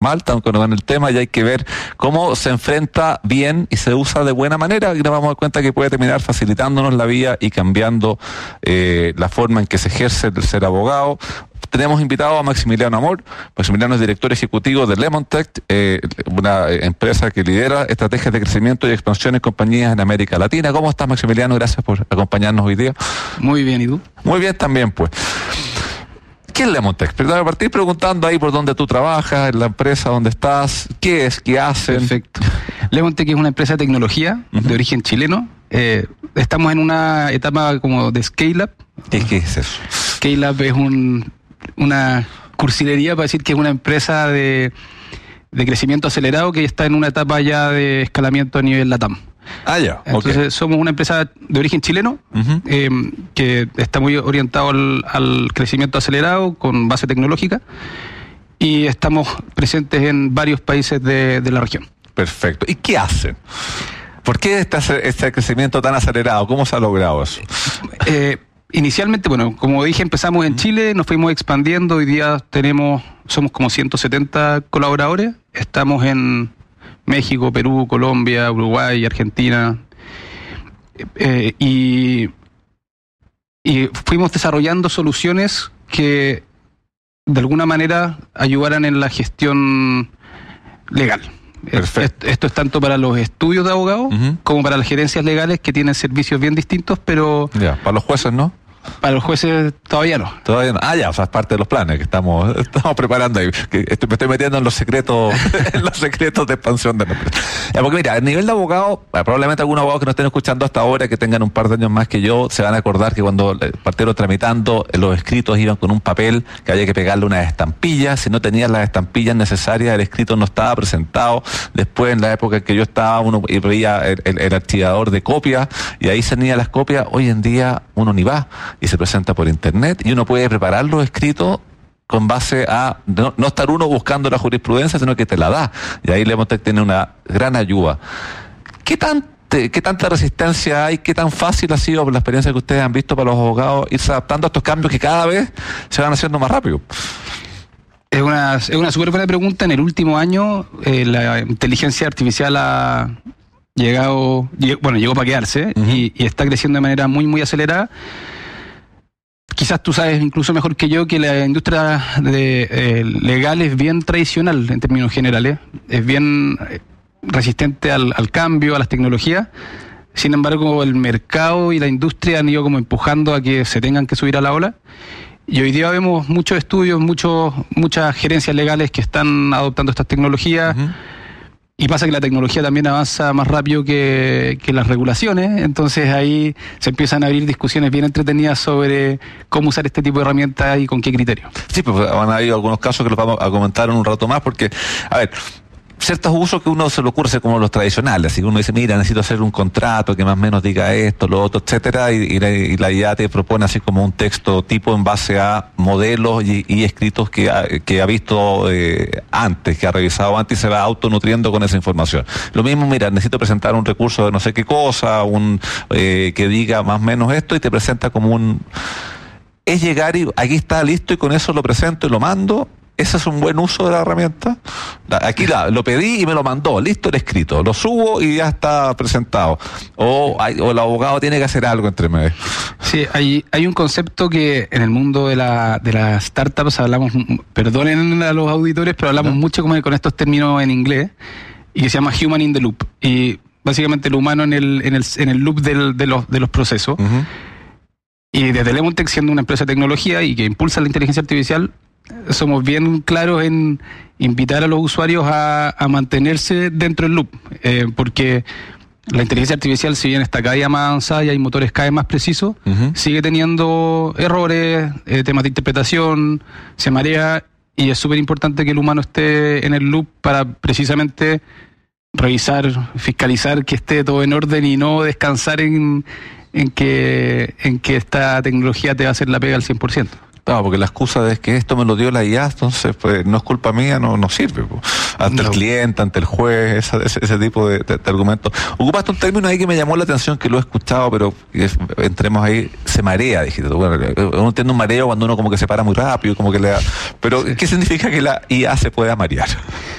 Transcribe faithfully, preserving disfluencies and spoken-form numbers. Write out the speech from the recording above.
mal, están con el tema y hay que ver cómo se enfrenta bien y se usa de buena manera, y nos vamos a dar cuenta que puede terminar facilitándonos la vida y cambiando eh, la forma en que se ejerce el ser abogado. Tenemos invitado a Maximiliano Amor. Maximiliano es director ejecutivo de Lemontech, eh, una empresa que lidera estrategias de crecimiento y expansión en compañías en América Latina. ¿Cómo estás, Maximiliano? Gracias por acompañarnos hoy día. Muy bien, ¿y tú? Muy bien también, pues. ¿Qué es Lemontech? Pero a partir preguntando ahí por dónde tú trabajas, en la empresa donde estás, qué es, qué hacen. Perfecto. Lemontech es una empresa de tecnología uh-huh. de origen chileno. Eh, estamos en una etapa como de scale-up. ¿Qué, qué es eso? Scale-up es un... una cursilería para decir que es una empresa de, de crecimiento acelerado que está en una etapa ya de escalamiento a nivel LATAM. Ah, ya. Entonces okay. somos una empresa de origen chileno uh-huh. eh, que está muy orientado al, al crecimiento acelerado con base tecnológica y estamos presentes en varios países de, de la región. Perfecto. ¿Y qué hacen? ¿Por qué este, este crecimiento tan acelerado? ¿Cómo se ha logrado eso? Eh, Inicialmente, bueno, como dije, empezamos en Chile, nos fuimos expandiendo, hoy día tenemos, somos como ciento setenta colaboradores, estamos en México, Perú, Colombia, Uruguay, Argentina, eh, y, y fuimos desarrollando soluciones que de alguna manera ayudaran en la gestión legal. Perfecto. Esto es tanto para los estudios de abogados uh-huh. como para las gerencias legales que tienen servicios bien distintos, pero... Ya, para los jueces, ¿no? Para los jueces todavía no. Todavía no. Ah, ya, o sea, es parte de los planes que estamos, estamos preparando ahí. Que estoy, me estoy metiendo en los secretos, en los secretos de expansión de la empresa. Ya, porque mira, a nivel de abogado, probablemente algunos abogados que nos estén escuchando hasta ahora, que tengan un par de años más que yo, se van a acordar que cuando partieron tramitando, los escritos iban con un papel que había que pegarle unas estampillas. Si no tenías las estampillas necesarias, el escrito no estaba presentado. Después, en la época en que yo estaba, uno veía el, el, el archivador de copias y ahí se tenía las copias. Hoy en día uno ni va y se presenta por internet y uno puede preparar los escritos con base a no, no estar uno buscando la jurisprudencia, sino que te la da. Y ahí Lemontech tiene una gran ayuda. ¿Qué tan ¿Qué tanta resistencia hay? ¿Qué tan fácil ha sido, por la experiencia que ustedes han visto, para los abogados irse adaptando a estos cambios que cada vez se van haciendo más rápido? Es una, es una súper buena pregunta. En el último año eh, la inteligencia artificial ha llegado, llegó, bueno, llegó para quedarse uh-huh. y, y está creciendo de manera muy, muy acelerada. Quizás tú sabes incluso mejor que yo que la industria de, eh, legal es bien tradicional en términos generales, es bien resistente al, al cambio, a las tecnologías. Sin embargo, el mercado y la industria han ido como empujando a que se tengan que subir a la ola. Y hoy día vemos muchos estudios, muchos, muchas gerencias legales que están adoptando estas tecnologías. Uh-huh. Y pasa que la tecnología también avanza más rápido que, que las regulaciones, entonces ahí se empiezan a abrir discusiones bien entretenidas sobre cómo usar este tipo de herramientas y con qué criterio. Sí, pues van a haber algunos casos que los vamos a comentar en un rato más, porque, a ver, ciertos usos que uno se le ocurre como los tradicionales, así que uno dice, mira, necesito hacer un contrato que más o menos diga esto, lo otro, etcétera, y, y, la, y la I A te propone así como un texto tipo en base a modelos y, y escritos que ha, que ha visto eh, antes, que ha revisado antes y se va autonutriendo con esa información. Lo mismo, mira, necesito presentar un recurso de no sé qué cosa, un eh, que diga más o menos esto y te presenta como un... Es llegar y aquí está listo y con eso lo presento y lo mando. ¿Ese es un buen uso de la herramienta? Aquí la, lo pedí y me lo mandó, listo el escrito, lo subo y ya está presentado. O, hay, o el abogado tiene que hacer algo entre medio. Sí, hay, hay un concepto que en el mundo de la de las startups hablamos, perdonen a los auditores, pero hablamos ¿no? mucho como con estos términos en inglés, y que se llama human in the loop. Y básicamente el humano en el, en el, en el loop del, de, los, de los procesos. Uh-huh. Y desde Lemontech, siendo una empresa de tecnología y que impulsa la inteligencia artificial, somos bien claros en invitar a los usuarios a, a mantenerse dentro del loop, eh, porque la inteligencia artificial, si bien está cada día más avanzada y hay motores cada vez más precisos, uh-huh. sigue teniendo errores, eh, temas de interpretación, se marea, y es súper importante que el humano esté en el loop para precisamente revisar, fiscalizar que esté todo en orden y no descansar en, en, que, en que esta tecnología te va a hacer la pega al cien por ciento. No, porque la excusa es que esto me lo dio la I A, entonces pues no es culpa mía, no, no sirve. Pues. Ante no. el cliente, ante el juez, esa, ese, ese tipo de, de, de argumentos. Ocupaste un término ahí que me llamó la atención, que lo he escuchado, pero es, entremos ahí, se marea, dijiste. Bueno, uno tiene un mareo cuando uno como que se para muy rápido, como que le da... Pero, sí. ¿qué significa que la I A se pueda marear?